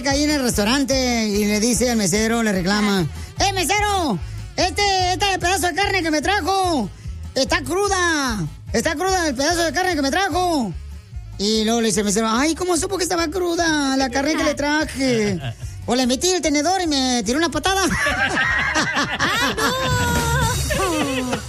llega ahí en el restaurante y le dice al mesero, le reclama, mesero! Este pedazo de carne que me trajo está cruda el pedazo de carne que me trajo. Y luego le dice el mesero, ay, ¿cómo supo que estaba cruda la carne que le traje? O le metí el tenedor y me tiró una patada. ¡Ay, no!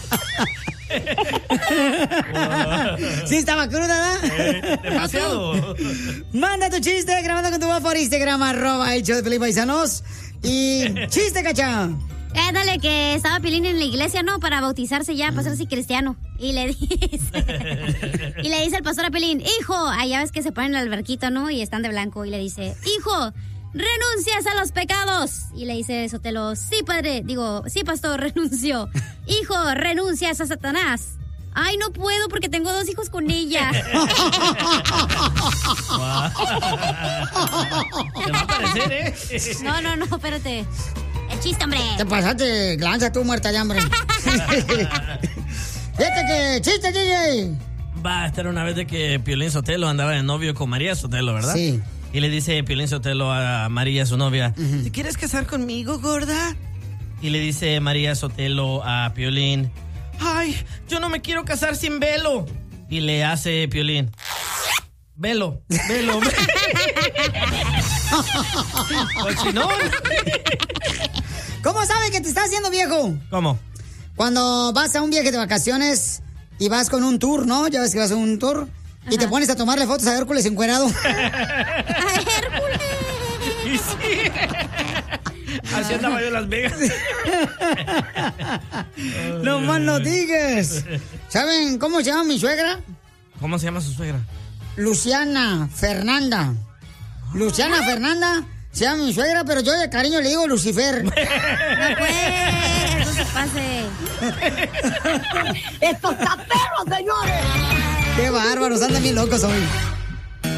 Sí, estaba cruda, ¿verdad? Demasiado. Manda tu chiste grabando con tu voz por Instagram, @el show de Piolín, paisanos. Y chiste, Cacha. Dale, que estaba Piolín en la iglesia, ¿no? Para bautizarse ya, para hacerse cristiano. Y le dice el pastor a Piolín, hijo, ya ves que se ponen en el alberquito, ¿no? Y están de blanco. Y le dice, hijo, ¿renuncias a los pecados? Y le dice Sotelo, sí, padre. Digo, sí, pastor, renunció. Hijo, ¿renuncias a Satanás? Ay, no puedo porque tengo 2 hijos con ella. Te va a parecer, ¿eh? No, espérate. El chiste, hombre. Te pasaste, lanza tú, muerta de hambre. Fíjate que chiste, DJ. Va a estar una vez de que Piolín Sotelo andaba de novio con María Sotelo, ¿verdad? Sí. Y le dice Piolín Sotelo a María, su novia, ¿te quieres casar conmigo, gorda? Y le dice María Sotelo a Piolín, ay, yo no me quiero casar sin velo. Y le hace Piolín, velo. Cochinón. ¿Cómo sabe que te está haciendo viejo? ¿Cómo? Cuando vas a un viaje de vacaciones y vas con un tour, ¿no? Ya ves que vas a un tour. Ajá. Y te pones a tomarle fotos a Hércules encuerado. ¡A Hércules! Y sí. Así andaba yo en Las Vegas. No más no digas. ¿Saben cómo se llama mi suegra? ¿Cómo se llama su suegra? Luciana Fernanda. Luciana Fernanda se llama mi suegra, pero yo de cariño le digo Lucifer. No pues, no se pase. ¡Estos taperos, señores! ¡Qué bárbaros! Andan bien locos hoy.